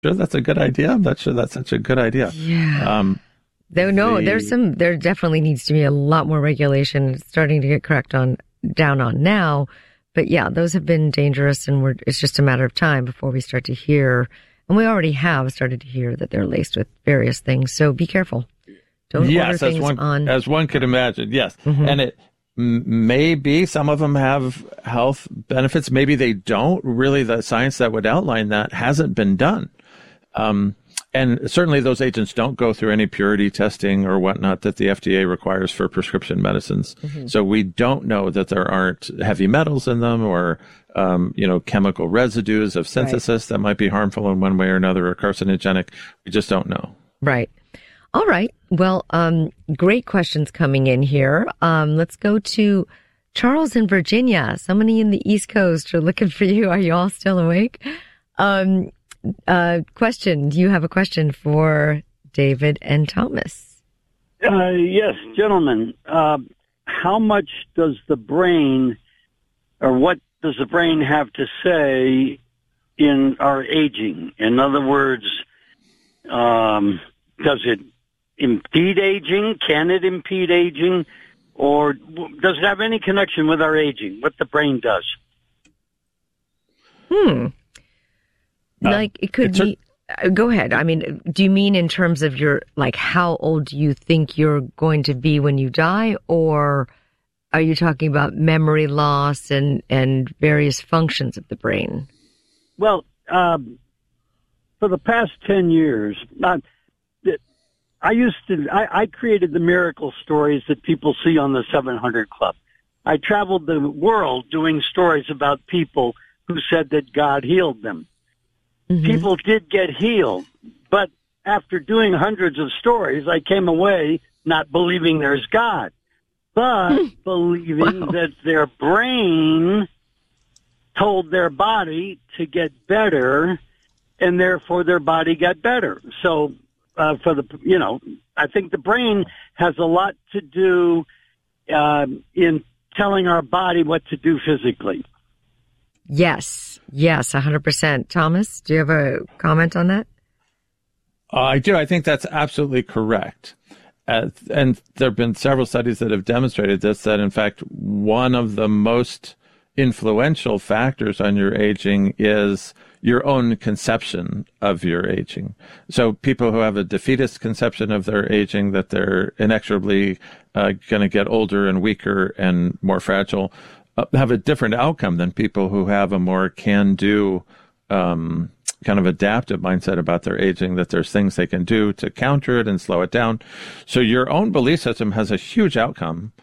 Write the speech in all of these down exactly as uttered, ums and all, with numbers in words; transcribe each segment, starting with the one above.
sure that's a good idea. I'm not sure that's such a good idea. Yeah. Um, Though no, the, there's some. There definitely needs to be a lot more regulation. It's starting to get correct on down on now, but yeah, those have been dangerous, and we're. It's just a matter of time before we start to hear, and we already have started to hear that they're laced with various things. So be careful. Don't yes, order things as one, on. as one could imagine. Yes, mm-hmm. and it m- maybe some of them have health benefits. Maybe they don't. Really, the science that would outline that hasn't been done. Um, And certainly those agents don't go through any purity testing or whatnot that the F D A requires for prescription medicines. Mm-hmm. So we don't know that there aren't heavy metals in them or, um, you know, chemical residues of synthesis right. that might be harmful in one way or another or carcinogenic. We just don't know. Right. All right. Well, um, great questions coming in here. Um, let's go to Charles in Virginia. Somebody in the East Coast are looking for you. Are you all still awake? Um, Uh, question. Do you have a question for David and Thomas? Uh, yes, gentlemen. Uh, how much does the brain, or what does the brain have to say in our aging? In other words, um, does it impede aging? Can it impede aging? Or does it have any connection with our aging, what the brain does? Hmm. Like it could be, uh, go ahead. I mean, do you mean in terms of your, like how old do you think you're going to be when you die? Or are you talking about memory loss and, and various functions of the brain? Well, um, for the past ten years, not, I used to, I, I created the miracle stories that people see on the seven hundred Club. I traveled the world doing stories about people who said that God healed them. Mm-hmm. People did get healed, but after doing hundreds of stories, I came away not believing there's God, but believing wow. that their brain told their body to get better, and therefore their body got better. So, uh, for the, you know, I think the brain has a lot to do uh, in telling our body what to do physically. Yes, yes, one hundred percent. Thomas, do you have a comment on that? Uh, I do. I think that's absolutely correct. Uh, and there have been several studies that have demonstrated this, that in fact, one of the most influential factors on your aging is your own conception of your aging. So people who have a defeatist conception of their aging, that they're inexorably uh, going to get older and weaker and more fragile, have a different outcome than people who have a more can-do, um, kind of adaptive mindset about their aging, that there's things they can do to counter it and slow it down. So your own belief system has a huge outcome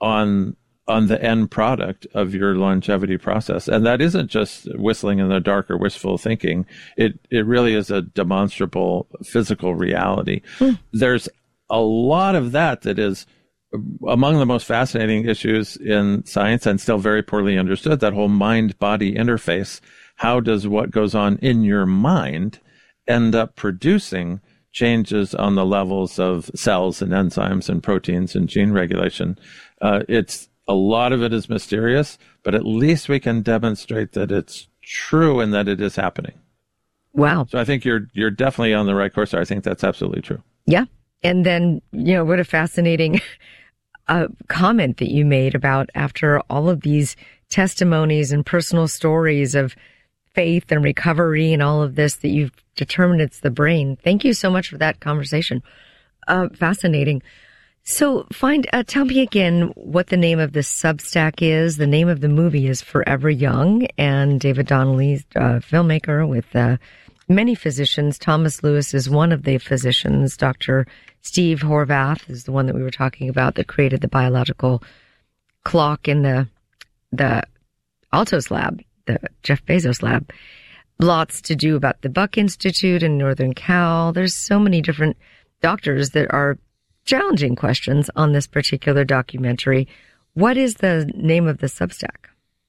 on on the end product of your longevity process. And that isn't just whistling in the dark or wishful thinking. It it really is a demonstrable physical reality. Mm. There's a lot of that that is among the most fascinating issues in science and still very poorly understood, that whole mind-body interface. How does what goes on in your mind end up producing changes on the levels of cells and enzymes and proteins and gene regulation? Uh, it's a lot of it is mysterious, but at least we can demonstrate that it's true and that it is happening. Wow. So I think you're you're definitely on the right course. I think that's absolutely true. Yeah. And then, you know, what a fascinating uh, comment that you made about after all of these testimonies and personal stories of faith and recovery and all of this, that you've determined it's the brain. Thank you so much for that conversation. Uh, fascinating. So find, uh, tell me again what the name of the Substack is. The name of the movie is Forever Young, and David Donnelly's a filmmaker with uh, many physicians. Thomas Lewis is one of the physicians. Doctor Steve Horvath is the one that we were talking about that created the biological clock in the, the Altos lab, the Jeff Bezos lab. Lots to do about the Buck Institute and Northern Cal. There's so many different doctors that are challenging questions on this particular documentary. What is the name of the Substack?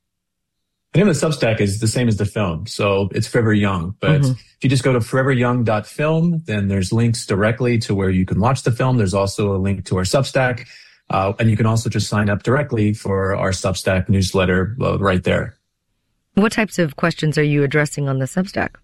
The name of the Substack is the same as the film, so it's Forever Young. But mm-hmm. if you just go to forever young dot film, then there's links directly to where you can watch the film. There's also a link to our Substack, uh, and you can also just sign up directly for our Substack newsletter uh, right there. What types of questions are you addressing on the Substack?